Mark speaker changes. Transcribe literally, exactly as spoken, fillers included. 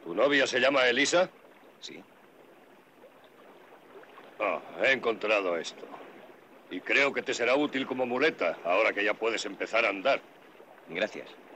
Speaker 1: ¿Tu novia se llama Elisa?
Speaker 2: Sí.
Speaker 1: Oh, he encontrado esto. Y creo que te será útil como muleta, ahora que ya puedes empezar a andar.
Speaker 2: Gracias.